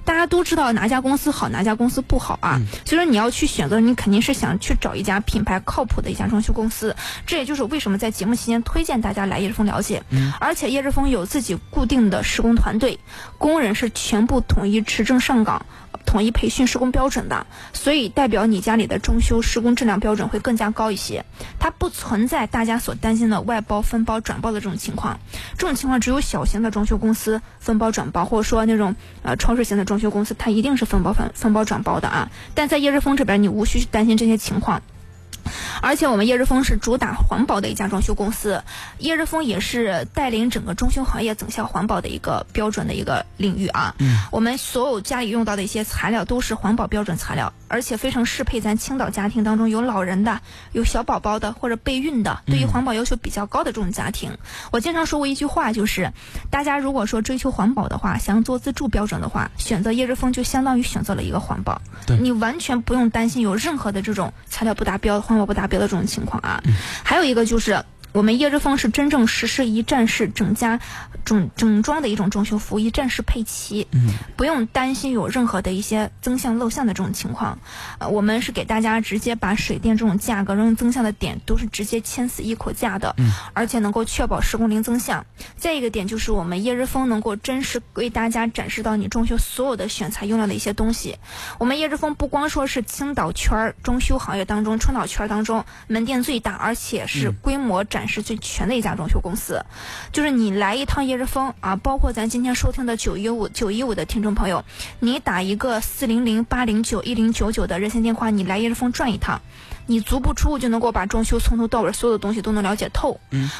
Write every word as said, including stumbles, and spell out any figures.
大家都知道哪家公司好，哪家公司不好啊。嗯、所以说你要去选择，你肯定是想去找一家品牌靠谱的一家装修公司。这也就是为什么在节目期间推荐大家来叶之峰了解。嗯、而且叶之峰有自己固定的施工团队，工人是全部统一持证上岗。统一培训施工标准的，所以代表你家里的装修施工质量标准会更加高一些。它不存在大家所担心的外包、分包、转包的这种情况。这种情况只有小型的装修公司分包转包，或者说那种呃超市型的装修公司，它一定是分包分分包转包的啊。但在叶之峰这边，你无需担心这些情况。而且我们叶之峰是主打环保的一家装修公司，叶之峰也是带领整个装修行业走向环保的一个标准的一个领域啊。嗯，我们所有家里用到的一些材料都是环保标准材料，而且非常适配咱青岛家庭当中有老人的、有小宝宝的或者备孕的，对于环保要求比较高的这种家庭。嗯、我经常说过一句话，就是大家如果说追求环保的话，想做自住标准的话，选择叶之峰就相当于选择了一个环保。对，你完全不用担心有任何的这种材料不达标、环保不达标的这种情况啊。嗯、还有一个就是我们叶之峰是真正实施一站式整家整整装的一种装修服务，一站式配齐，嗯，不用担心有任何的一些增项漏项的这种情况。呃，我们是给大家直接把水电这种价格、容易增项的点都是直接签死一口价的，嗯，而且能够确保施工零增项。再一个点就是我们叶之峰能够真实为大家展示到你装修所有的选材用料的一些东西。我们叶之峰不光说是青岛圈装修行业当中、川岛圈当中门店最大，而且是规模展展示最全的一家装修公司。就是你来一趟叶之峰啊，包括咱今天收听的九一五九一五的听众朋友，你打一个四零零八零九一零九九的热线电话，你来叶之峰转一趟，你足不出户就能够把装修从头到尾所有的东西都能了解透。嗯，